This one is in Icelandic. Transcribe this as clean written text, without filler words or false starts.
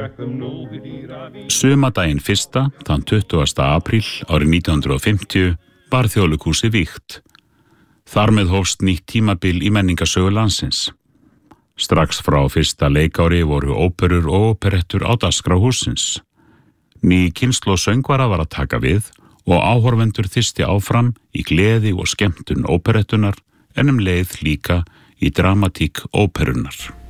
Sumadaginn 1. þann 20. apríl árið 1950 var Þjóðleikhúsið vígt. Þar með hófst nýtt tímabil í menningarsögu landsins. Strax frá fyrsta leikári voru óperur og óperettur á dagskrá hússins. Ný kynslóð söngvara var að taka við og áhorfendur þyrsti áfram í gleði og skemmtun óperettunar en leið líka í dramatík óperunnar.